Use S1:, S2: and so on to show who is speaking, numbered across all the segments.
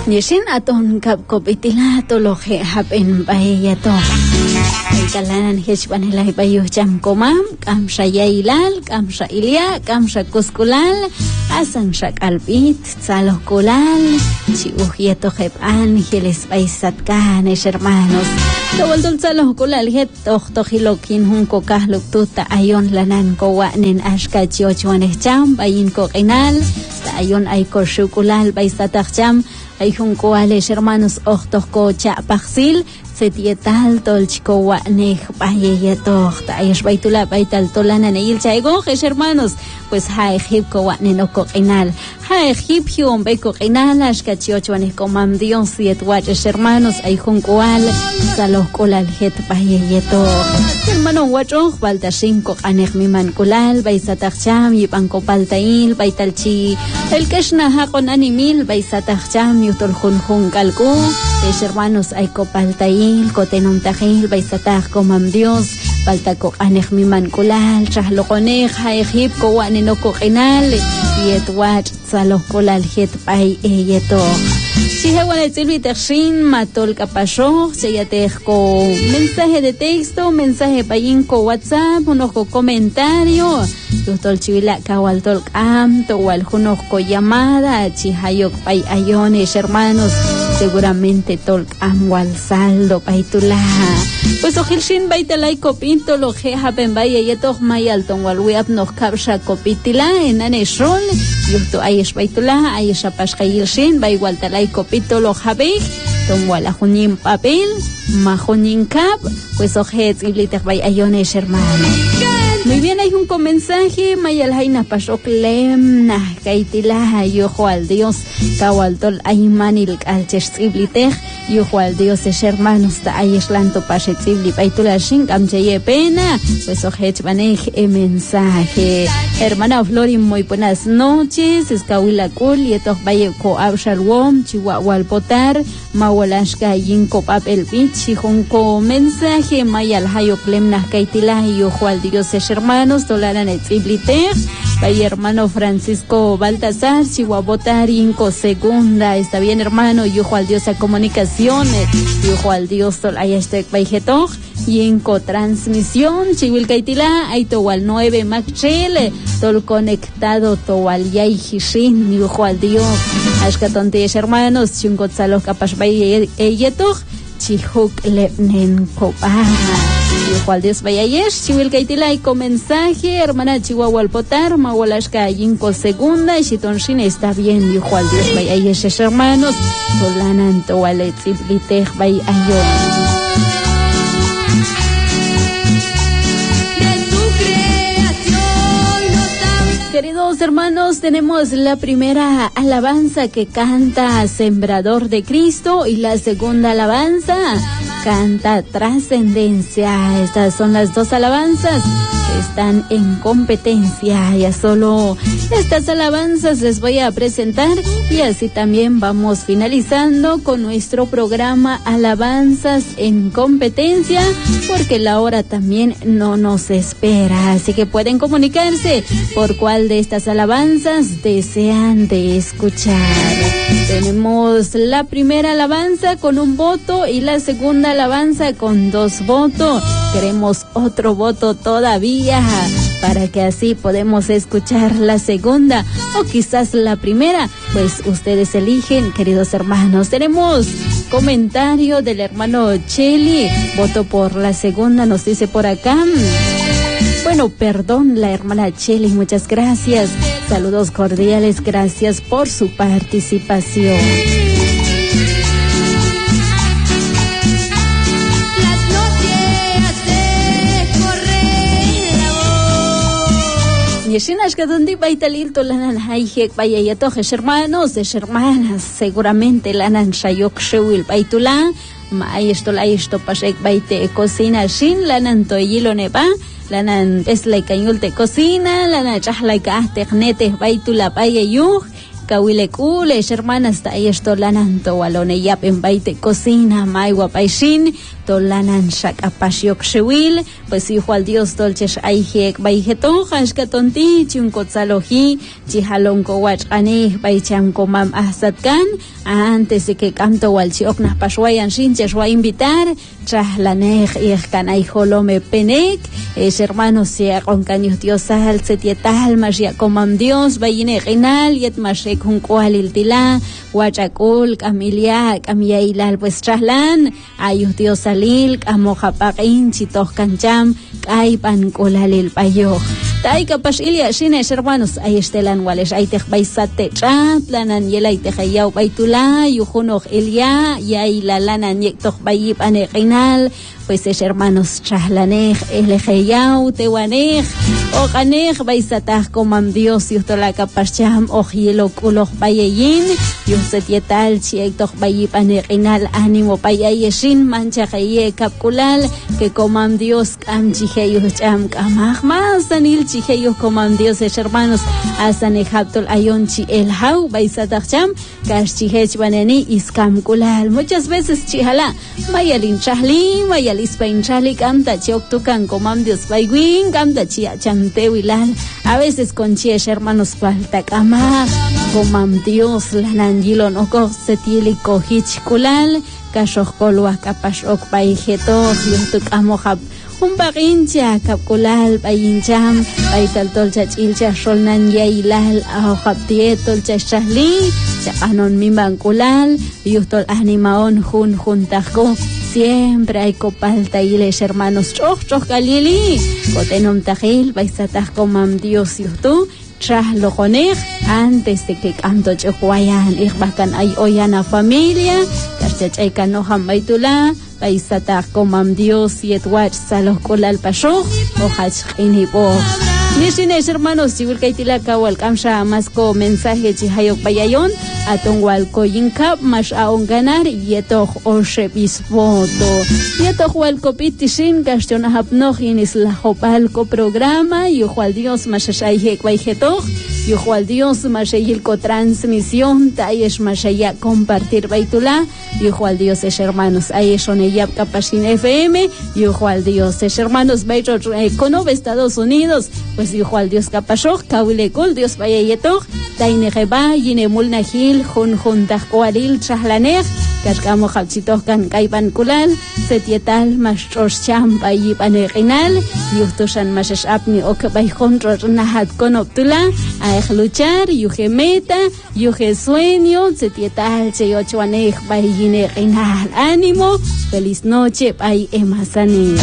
S1: Nishin aton kap kopitilato loje hapen bayato. Kalanan hechbanelay bayo jam komam, kamsha yailal, kamsha ilia, kamsha kuskulal, asan shakalbit, tsalo kulal, chiujieto jepan, hiles baisatkan, hermanos. Tawaldol tsalo kulal het tohtohilokin hunko kahluk tuta ayon lanan ko wanen ashka chiochuaneh jam, bayin ko kinal, ayon ay ko shukulal baisatak jam, ay hunko ales hermanos ohtohko chapaksil, setietal tolchko wanej payeyeto tayesh baitula baital tolana neil chaigo hermanos pues hay hipko waneno coqinal hay hiphion beko qinal ashkachiochwane komam dios siet waches hermanos ay junkoal salos kolal het payeyeto hermano wacho falta 5 anej mi mankulal baisatacham y banco paltail baitalchi el keshna hakon animil baisatacham yutol junjun kalku hermanos ay copaltail kotenum tajil baisataj komam Dios baltako anej mi mankulal chahlo konej haejip ko waneno koqinal yet wat salo kolal het pay eyeto si hewan etzilvi tershin matol kapasho seyatej ko mensaje de texto mensaje payin ko WhatsApp uno ko comentario yutol chivila kawaltol kam to wal junoj ko llamada chihayok pay ayones hermanos seguramente tolk amwal saldo paitula pues ojilshin baitalay kopito lo jeha benbaya yetok mayal tonwal weap no kabsha kopitila enane shol yuto ayesh baitula ayesh apashkayilshin baywal talay kopito lo jabej tonwal ajunin papel majunin kap pues ojet iblitek bay ayones hermano. Muy bien, hay un mensaje, mayal haina pashoklem na kaitila yojo al Dios kawaltol aymanil alchestsiblitej yojo al Dios es hermanos ta ayeslanto pashetzibli paitula shin kamchaye pena pues ojech banej mensaje hermana Florin muy buenas noches escawila kul yetok baye ko abshalwom chihuahua potar mawalashka yinko papel pichi junko mensaje mayal hayoklem na kaitila yojo al Dios es hermanos dolaran etziblitej bay hermano Francisco Baltasar Chihuahua Inco segunda está bien hermano yujo al Dios a comunicaciones yujo al Dios tol ayastek bayjetoj Inco transmisión chivilkaitila aitowal 9 Macchele tol conectado towal yaihishin yujo al Dios ashkatontes hermanos chungotzalo kapash bay eyetoj chihuk lepnen kopa Yujual Dios Bayayesh, Chihuil Kaitila y con mensaje, hermana Chihuahua al Potar, Mawalashka Yinko segunda, y Shitonshin está bien, Yujual Dios Bayayesh, hermanos, Tolanan Toalet Ziblitej Bayayosh. Queridos hermanos, tenemos la primera alabanza que canta Sembrador de Cristo y la segunda alabanza canta Trascendencia. Estas son las dos alabanzas que están en competencia. Ya solo estas alabanzas les voy a presentar y así también vamos finalizando con nuestro programa Alabanzas en Competencia porque la hora también no nos espera. Así que pueden comunicarse por cuál de estas alabanzas desean de escuchar. Tenemos la primera alabanza con un voto y la segunda alabanza con 2 votos. Queremos otro voto todavía para que así podemos escuchar la segunda o quizás la primera. Pues ustedes eligen, queridos hermanos. Tenemos comentario del hermano Cheli. Voto por la segunda, nos dice por acá. Bueno, perdón, la hermana Cheli, muchas gracias. Saludos cordiales, gracias por su participación. hermanas, seguramente lanan shayok shewil baitula, maestro pashek baite cocina shin lanan toyilo neba. Lanan es la cañul de cocina, lana chahla ka tecnetes baitula payayuj, Cahuilecules, hermanas, tayesh tolanan towalone yapen baite cocina, maigua paishin, tolanan shakapasyok shewil, pues hijo al Dios dolches aijek baijetojas katonti, chunkotzaloji, chihalon kowach ane, baicham komam ahsatkan, antes de que canto walchiok nas pashwayan shinches va a invitar, traslanej yehkan aijolome penek, hermanos se con caños diosal, setietal, magia comam Dios, bayine renal, yet mashe con cualil tila, huachacul, camilia, camiailal, pues traslan, ayus diosalil, amojapaqin, chitos cancham, caipan colalil payo. Tai capaz ilia shines hermanos, ay estelan wales, ay te baisate chatlanan, yelay te hayau baitula, yujunog ilia, yay la lanan yektok bayip ane renal, pues es hermanos traslanej, elejeyau, tewanej, ojanej, baisataj comam Dios, yustola capacham, ojielo kuloh bayeyin, yusetietal, chiektok bayip ane renal, ánimo payayeshin, mancha heye capculal, que comam Dios, cam chiheyus cham, camahmas, anil chiheyus comam Dios, es hermanos, asanejaptol ayonchi el hau, baisataj cham, cash chihech baneni, iskam kulal, muchas veces chihala, mayalin chahli, mayalin Lispainchali canta chioctucan comam Dios baiguín canta chia chantewilal a veces con chies hermanos falta cama comam Dios la nangilo no co setieli cohichculal cachojcolua capashok baijetos yutucamojab un bagincha capculal bayincham baitaltol chachilcha solnan yailal ahojabtietol chachahli chapanon mimbanculal yustol animaon juntajko siempre hay copalta y les hermanos choch galili cotenom tajil baisataj comam Dios yustu tras lo conej antes de que canto chohuayan ikhbakan ay oyana familia karchachay kanoham baitula baisataj comam Dios yetwach salos kolal pasho ojach inibo Nishines hermanos, chiwilkaitila kawal kamsha masko mensaje chihayok bayayon atong walko yinkap mas aong ganar yetok oshe bisvoto yetok walko pitishin kastion hapnoch inis la hopalko programa yuhual Dios mashashayhek baijetok yuhual Dios mashayilko transmisión tayesh mashaya compartir baitula yuhual Dios es hermanos ayeshoneyap kapashin FM yuhual Dios es hermanos baito kono Estados Unidos pues dijo al Dios capashok kawilekol Dios bayayetok tainejeba yinemul najil jun tajkoalil trahlanej kashkamo japchitok kan kaipan kulal setietal mastroshcham bayipaneginal yuhtoshan mashashapni ok bayjonro nahat konoptula aej luchar yugemeta yuge sueño setietal cheyochwanej bayineginal ánimo feliz noche bay emasani.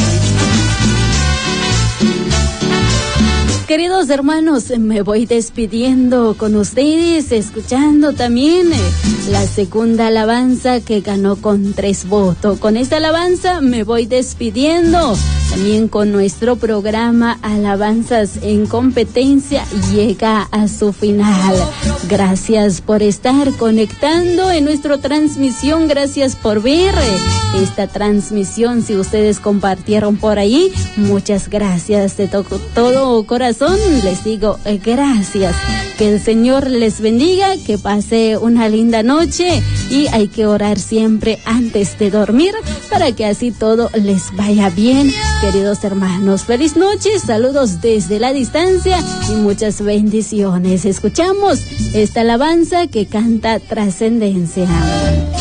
S1: Queridos hermanos, me voy despidiendo con ustedes, escuchando también la segunda alabanza que ganó con 3 votos. Con esta alabanza me voy despidiendo, también con nuestro programa Alabanzas en Competencia llega a su final. Gracias por estar conectando en nuestra transmisión, gracias por ver esta transmisión, si ustedes compartieron por ahí, muchas gracias de todo corazón. Les digo gracias, que el Señor les bendiga, que pase una linda noche y hay que orar siempre antes de dormir para que así todo les vaya bien. Queridos hermanos, feliz noche, saludos desde la distancia y muchas bendiciones. Escuchamos esta alabanza que canta Trascendencia.